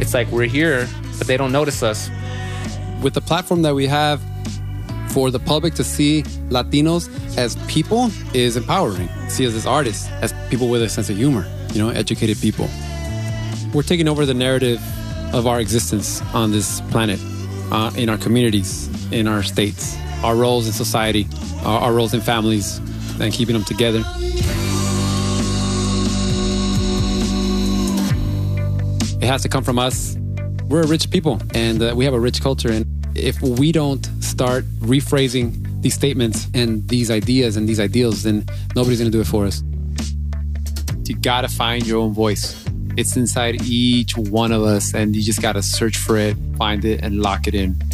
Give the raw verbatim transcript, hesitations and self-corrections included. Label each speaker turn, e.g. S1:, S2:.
S1: It's like we're here, but they don't notice us.
S2: With the platform that we have, for the public to see Latinos as people is empowering. See us as artists, as people with a sense of humor, you know, educated people. We're taking over the narrative of our existence on this planet, uh, in our communities, in our states, our roles in society, our, our roles in families, and keeping them together. It has to come from us. We're a rich people, and uh, we have a rich culture. And if we don't start rephrasing these statements and these ideas and these ideals, then nobody's going to do it for us. You got to find your own voice. It's inside each one of us, and you just got to search for it, find it, and lock it in.